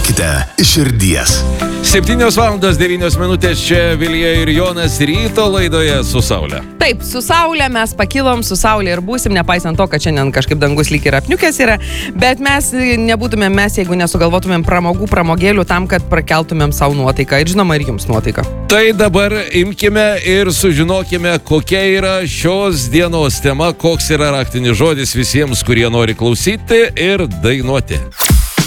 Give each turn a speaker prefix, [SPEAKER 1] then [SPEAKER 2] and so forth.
[SPEAKER 1] Dainuokite iš širdies.
[SPEAKER 2] 7:09 čia Vilija ir Jonas ryto laidoje su Saule.
[SPEAKER 3] Taip, su Saule mes pakilom, su Saule ir būsim, nepaisant to, kad šiandien kažkaip dangus lyg ir apniukęs yra, bet mes nebūtumėm mes, jeigu nesugalvotumėm pramogėlių tam, kad prakeltumėm savo nuotaiką ir žinoma ir jums nuotaiką.
[SPEAKER 2] Tai dabar imkime ir sužinokime, kokia yra šios dienos tema, koks yra raktinis žodis visiems, kurie nori klausyti ir dainuoti.